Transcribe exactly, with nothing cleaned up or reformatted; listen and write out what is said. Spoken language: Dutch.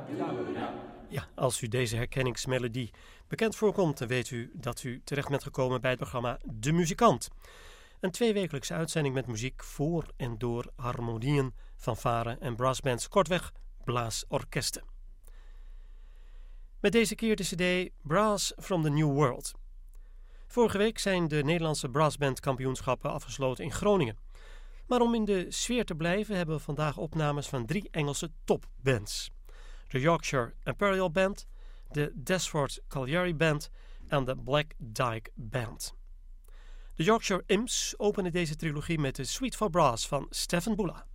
Ja, als u deze herkenningsmelodie bekend voorkomt, dan weet u dat u terecht bent gekomen bij het programma De Muzikant. Een tweewekelijkse uitzending met muziek voor en door harmonieën, fanfaren en brassbands, kortweg blaasorkesten. Met deze keer de cd Brass from the New World. Vorige week zijn de Nederlandse brassbandkampioenschappen afgesloten in Groningen. Maar om in de sfeer te blijven hebben we vandaag opnames van drie Engelse topbands. De Yorkshire Imperial Band, de Desford Colliery Band en de Black Dyke Band. De Yorkshire Imps openen deze trilogie met de Suite for Brass van Stephen Bulla.